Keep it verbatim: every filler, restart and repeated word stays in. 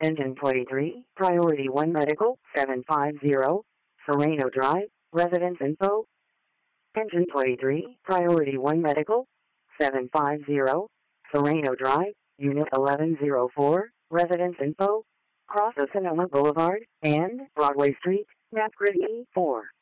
Engine twenty-three, Priority one Medical, seven five zero, Sereno Drive, Residence Info. Engine twenty-three, Priority one Medical, seven five zero, Sereno Drive, Unit eleven oh four, Residence Info. Cross of Sonoma Boulevard and Broadway Street, Map Grid E four.